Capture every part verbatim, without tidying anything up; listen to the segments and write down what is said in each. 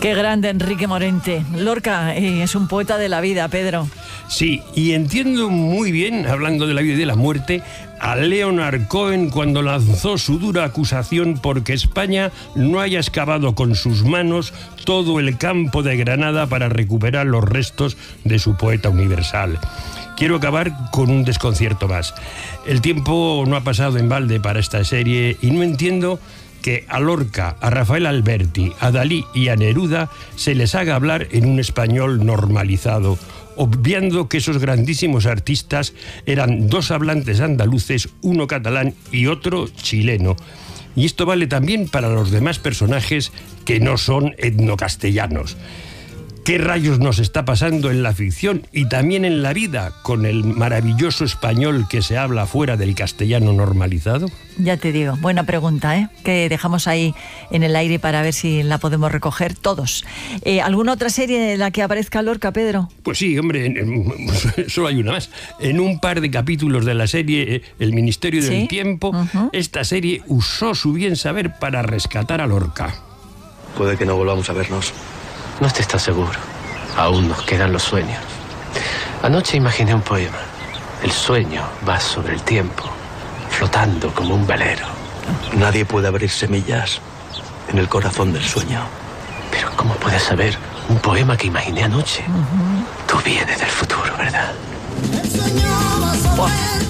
Qué grande Enrique Morente. Lorca eh, es un poeta de la vida, Pedro. Sí, y entiendo muy bien, hablando de la vida y de la muerte, a Leonard Cohen cuando lanzó su dura acusación porque España no haya excavado con sus manos todo el campo de Granada para recuperar los restos de su poeta universal. Quiero acabar con un desconcierto más. El tiempo no ha pasado en balde para esta serie y no entiendo que a Lorca, a Rafael Alberti, a Dalí y a Neruda se les haga hablar en un español normalizado, obviando que esos grandísimos artistas eran dos hablantes andaluces, uno catalán y otro chileno. Y esto vale también para los demás personajes que no son etnocastellanos. ¿Qué rayos nos está pasando en la ficción y también en la vida con el maravilloso español que se habla fuera del castellano normalizado? Ya te digo, buena pregunta, ¿eh? Que dejamos ahí en el aire para ver si la podemos recoger todos. Eh, ¿Alguna otra serie en la que aparezca Lorca, Pedro? Pues sí, hombre, en, en, solo hay una más. En un par de capítulos de la serie El Ministerio del ¿Sí? Tiempo, Uh-huh. esta serie usó su bien saber para rescatar a Lorca. Puede que no volvamos a vernos. No estés tan seguro. Aún nos quedan los sueños. Anoche imaginé un poema. El sueño va sobre el tiempo, flotando como un velero. Nadie puede abrir semillas en el corazón del sueño. Pero ¿cómo puedes saber un poema que imaginé anoche? Uh-huh. Tú vienes del futuro, ¿verdad? Buah.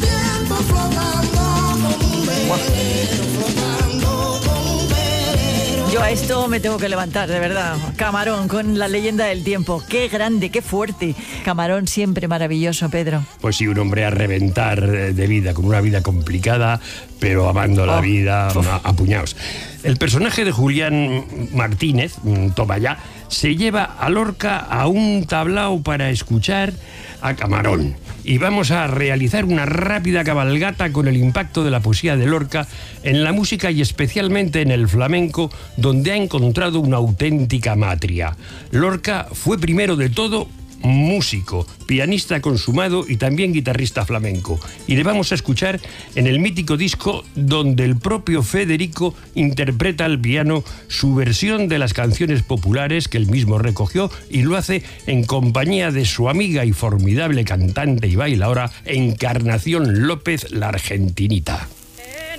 Buah. Yo a esto me tengo que levantar, de verdad. Camarón, con La Leyenda del Tiempo. Qué grande, qué fuerte. Camarón siempre maravilloso, Pedro. Pues sí, un hombre a reventar de vida, con una vida complicada, pero amando la Oh. vida Uf. a, a puñados. El personaje de Julián Martínez, toma ya, se lleva a Lorca a un tablao para escuchar a Camarón. Y vamos a realizar una rápida cabalgata con el impacto de la poesía de Lorca en la música y especialmente en el flamenco, donde ha encontrado una auténtica matria. Lorca fue primero de todo músico, pianista consumado y también guitarrista flamenco. Y le vamos a escuchar en el mítico disco donde el propio Federico interpreta al piano su versión de las canciones populares que él mismo recogió y lo hace en compañía de su amiga y formidable cantante y bailaora Encarnación López, la argentinita.